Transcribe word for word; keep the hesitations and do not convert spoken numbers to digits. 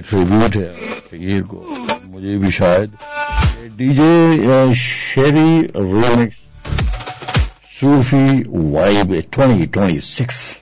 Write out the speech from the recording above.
Tribute है फकीर को, मुझे भी शायद। डीजे शेरी रिमिक्स सूफी वाइब ट्वेंटी ट्वेंटी सिक्स